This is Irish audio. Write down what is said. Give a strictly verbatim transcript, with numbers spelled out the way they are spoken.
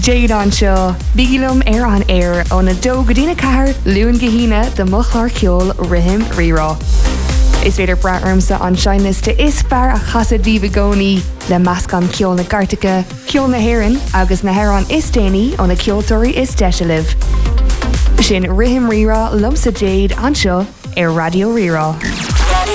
Jade an seo, bígilum ar an air ó na dó go dtína cahar luúin gahíine de mochlar ceol rihim rirá. Is féidir braarmsa an seiniste is fear a chasad díomh gcónaí le measc an ceol na Gartacha, ceol na Héireann agus na Héireann is déanaí ó na ceoltóirí is deisialah. Sin rihim rirá lumsa Jade an seo ar Radio Rirá.